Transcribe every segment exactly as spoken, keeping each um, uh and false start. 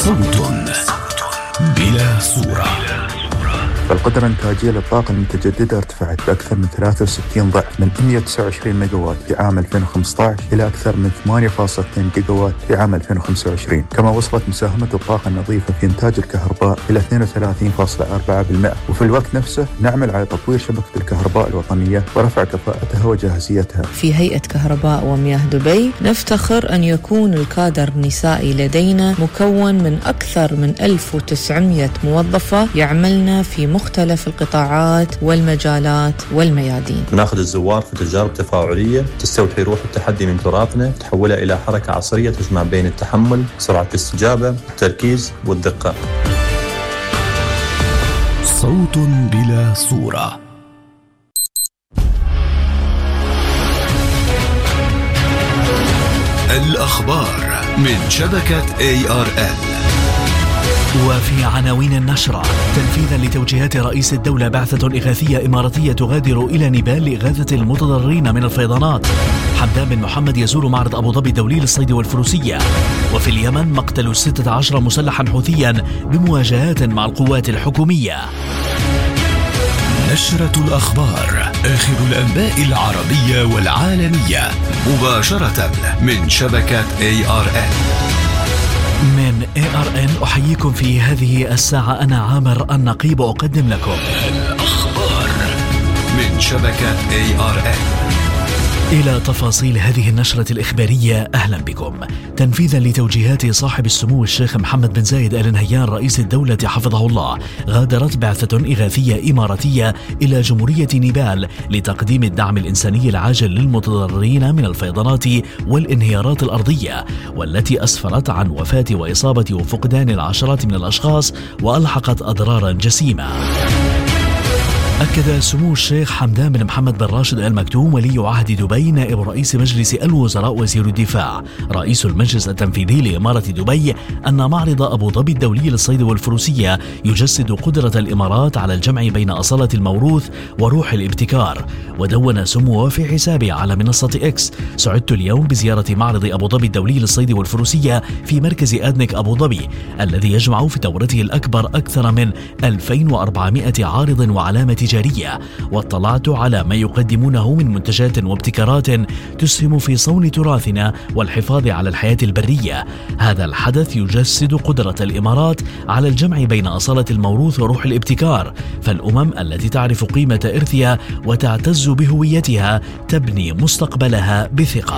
صوت بلا صورة. فالقدرة الإنتاجية للطاقة المتجددة ارتفعت بأكثر من ثلاثة وستين ضعف من مئة وتسعة وعشرين ميجاوات في عام ألفين وخمسة عشر إلى أكثر من ثمانية فاصلة اثنين جيجاوات في عام ألفين وخمسة وعشرين. كما وصلت مساهمة الطاقة النظيفة في إنتاج الكهرباء إلى اثنين وثلاثين فاصلة أربعة بالمئة. وفي الوقت نفسه نعمل على تطوير شبكة الكهرباء الوطنية ورفع كفاءتها وجاهزيتها. في هيئة كهرباء ومياه دبي نفتخر أن يكون الكادر النسائي لدينا مكون من أكثر من ألف وتسعمئة موظفة يعملن في مختلف القطاعات والمجالات والميادين. ناخذ الزوار في تجارب تفاعلية تستوحي روح التحدي من تراثنا، تحولها إلى حركة عصرية تجمع بين التحمل، سرعة الاستجابة، التركيز والدقة. صوت بلا صورة. الأخبار من شبكة إيه آر إل. وفي عناوين النشرة: تنفيذا لتوجيهات رئيس الدولة، بعثة إغاثية إماراتية تغادر إلى نيبال لإغاثة المتضررين من الفيضانات. حمدان بن محمد يزور معرض أبو ظبي الدولي للصيد والفروسية. وفي اليمن مقتل ستة عشر مسلحا حوثيا بمواجهات مع القوات الحكومية. نشرة الأخبار، آخر الأنباء العربية والعالمية، مباشرة من شبكة إيه آر إل. من إيه آر إن أحييكم في هذه الساعة. أنا عامر النقيب أقدم لكم الأخبار من شبكة إيه آر إن. إلى تفاصيل هذه النشرة الإخبارية، أهلا بكم. تنفيذا لتوجيهات صاحب السمو الشيخ محمد بن زايد آل نهيان رئيس الدولة حفظه الله، غادرت بعثة إغاثية إماراتية إلى جمهورية نيبال لتقديم الدعم الإنساني العاجل للمتضررين من الفيضانات والانهيارات الأرضية، والتي أسفرت عن وفاة وإصابة وفقدان العشرات من الأشخاص وألحقت أضرارا جسيمة. أكد سمو الشيخ حمدان بن محمد بن راشد آل مكتوم ولي عهد دبي نائب رئيس مجلس الوزراء وزير الدفاع رئيس المجلس التنفيذي لإمارة دبي أن معرض أبو ظبي الدولي للصيد والفروسية يجسد قدرة الإمارات على الجمع بين أصالة الموروث وروح الابتكار. ودون سموه في حسابه على منصة إكس: سعدت اليوم بزيارة معرض أبو ظبي الدولي للصيد والفروسية في مركز آدنك أبو ظبي، الذي يجمع في دورته الأكبر أكثر من ألفين وأربعمائة عارض وعلامة تجارية، واطلعت على ما يقدمونه من منتجات وابتكارات تسهم في صون تراثنا والحفاظ على الحياة البرية. هذا الحدث يجسد قدرة الإمارات على الجمع بين أصالة الموروث وروح الابتكار، فالأمم التي تعرف قيمة إرثها وتعتز بهويتها تبني مستقبلها بثقة.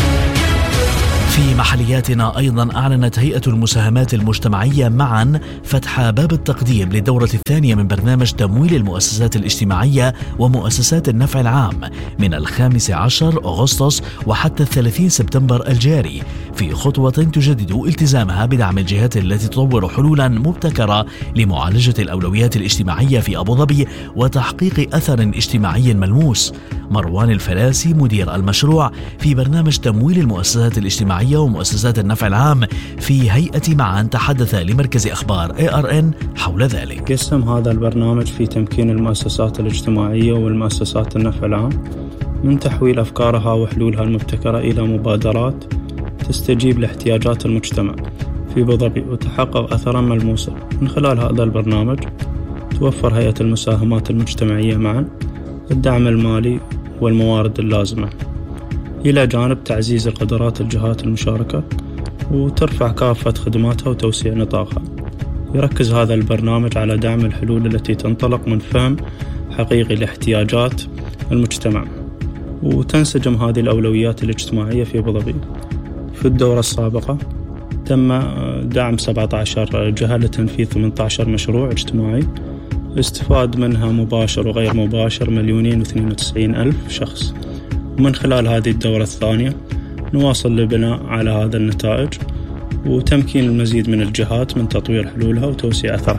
في محلياتنا أيضا أعلنت هيئة المساهمات المجتمعية معا فتح باب التقديم للدورة الثانية من برنامج تمويل المؤسسات الاجتماعية ومؤسسات النفع العام من الخامس عشر أغسطس وحتى الثلاثين سبتمبر الجاري، في خطوة تجدد التزامها بدعم الجهات التي تطور حلولا مبتكرة لمعالجة الأولويات الاجتماعية في أبو ظبي وتحقيق أثر اجتماعي ملموس. مروان الفلاسي مدير المشروع في برنامج تمويل المؤسسات الاجتماعية ومؤسسات النفع العام في هيئة معا تحدث لمركز أخبار إيه آر إن حول ذلك. يسهم هذا البرنامج في تمكين المؤسسات الاجتماعية والمؤسسات النفع العام من تحويل أفكارها وحلولها المبتكرة إلى مبادرات تستجيب لاحتياجات المجتمع في أبو ظبي وتحقق أثرا ملموسا. من خلال هذا البرنامج توفر هيئة المساهمات المجتمعية معا الدعم المالي والموارد اللازمة، إلى جانب تعزيز قدرات الجهات المشاركة وترفع كافة خدماتها وتوسيع نطاقها. يركز هذا البرنامج على دعم الحلول التي تنطلق من فهم حقيقي لاحتياجات المجتمع، وتنسجم هذه الأولويات الاجتماعية في أبو ظبي. في الدورة السابقة تم دعم سبعة عشر جهة لتنفيذ ثمانية عشر مشروع اجتماعي، استفاد منها مباشر وغير مباشر مليونين واثنين وتسعين ألف شخص. ومن خلال هذه الدورة الثانية نواصل لبناء على هذا النتائج وتمكين المزيد من الجهات من تطوير حلولها وتوسيع أثرها.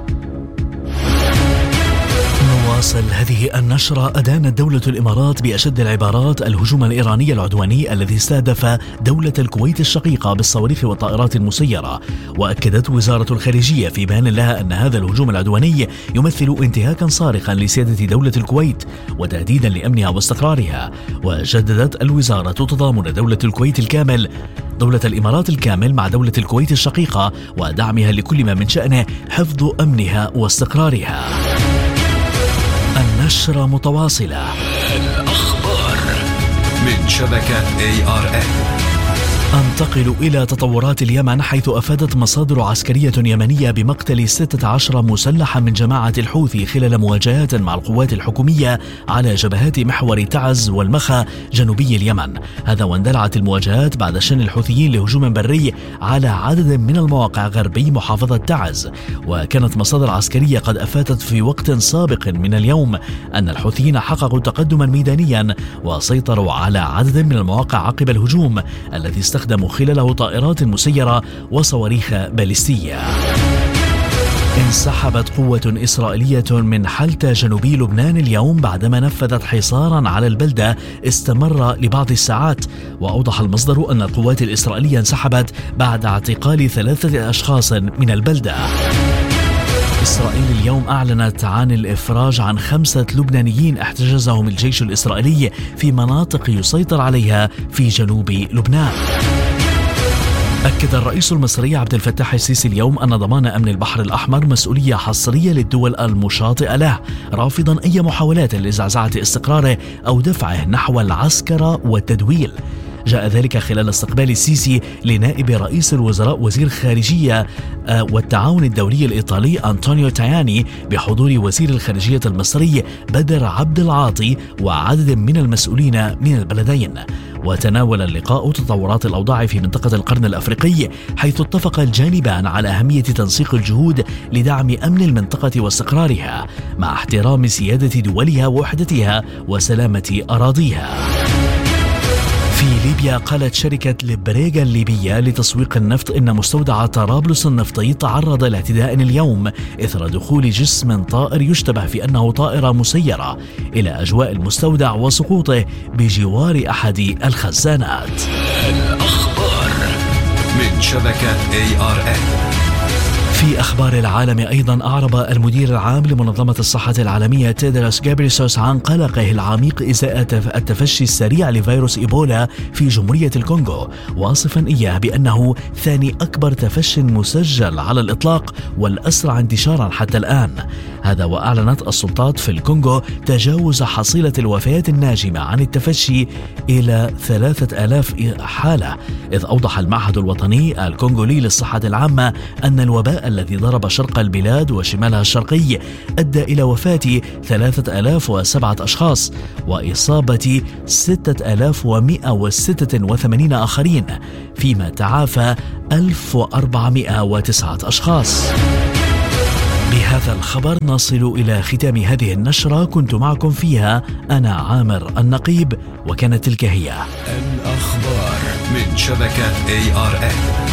نواصل هذه النشرة. أدانت دولة الإمارات بأشد العبارات الهجوم الإيراني العدواني الذي استهدف دولة الكويت الشقيقة بالصواريخ والطائرات المسيرة. وأكدت وزارة الخارجية في بيان لها أن هذا الهجوم العدواني يمثل انتهاكا صارخا لسيادة دولة الكويت وتهديدا لأمنها واستقرارها. وجددت الوزارة تضامن دولة الكويت الكامل دولة الإمارات الكامل مع دولة الكويت الشقيقة ودعمها لكل ما من شأنه حفظ أمنها واستقرارها. النشرة متواصلة. الأخبار من شبكة إيه آر إن. أنتقل إلى تطورات اليمن، حيث أفادت مصادر عسكرية يمنية بمقتل ستة عشر مسلحا من جماعة الحوثي خلال مواجهات مع القوات الحكومية على جبهات محور تعز والمخا جنوبي اليمن. هذا واندلعت المواجهات بعد شن الحوثيين لهجوم بري على عدد من المواقع غربي محافظة تعز. وكانت مصادر عسكرية قد أفادت في وقت سابق من اليوم أن الحوثيين حققوا تقدما ميدانيا وسيطروا على عدد من المواقع عقب الهجوم الذي استخدموا خلاله طائرات مسيرة وصواريخ باليستية. انسحبت قوة إسرائيلية من حلتا جنوبي لبنان اليوم بعدما نفذت حصارا على البلدة استمر لبعض الساعات. وأوضح المصدر أن القوات الإسرائيلية انسحبت بعد اعتقال ثلاثة أشخاص من البلدة. إسرائيل اليوم أعلنت عن الإفراج عن خمسة لبنانيين احتجزهم الجيش الإسرائيلي في مناطق يسيطر عليها في جنوب لبنان. أكد الرئيس المصري عبد الفتاح السيسي اليوم أن ضمان أمن البحر الأحمر مسؤولية حصرية للدول المشاطئة له، رافضا أي محاولات لزعزعة استقراره أو دفعه نحو العسكرة والتدويل. جاء ذلك خلال استقبال السيسي لنائب رئيس الوزراء وزير خارجية والتعاون الدولي الإيطالي أنطونيو تاياني بحضور وزير الخارجية المصري بدر عبد العاطي وعدد من المسؤولين من البلدين. وتناول اللقاء تطورات الأوضاع في منطقة القرن الأفريقي، حيث اتفق الجانبان على أهمية تنسيق الجهود لدعم أمن المنطقة واستقرارها مع احترام سيادة دولها ووحدتها وسلامة أراضيها. في ليبيا قالت شركة ليبريغا الليبية لتسويق النفط إن مستودع طرابلس النفطي تعرض لاعتداء اليوم إثر دخول جسم طائر يشتبه في أنه طائرة مسيرة إلى أجواء المستودع وسقوطه بجوار أحد الخزانات. الأخبار من شبكة إيه آر إن. في أخبار العالم أيضا، أعرب المدير العام لمنظمة الصحة العالمية تيدروس غابريسوس عن قلقه العميق إزاء التفشي السريع لفيروس إيبولا في جمهورية الكونغو، واصفا إياه بأنه ثاني أكبر تفش مسجل على الإطلاق والأسرع انتشارا حتى الآن. هذا وأعلنت السلطات في الكونغو تجاوز حصيلة الوفيات الناجمة عن التفشي إلى ثلاثة آلاف حالة، إذ أوضح المعهد الوطني الكونغولي للصحة العامة أن الوباء الذي ضرب شرق البلاد وشمالها الشرقي أدى إلى وفاة ثلاثة آلاف وسبعة أشخاص وإصابة ستة آلاف ومئة وستة وثمانين آخرين، فيما تعافى ألف وأربعمئة وتسعة أشخاص. بهذا الخبر نصل إلى ختام هذه النشرة، كنت معكم فيها أنا عامر النقيب، وكانت تلك هي الأخبار من شبكة إيه آر إن.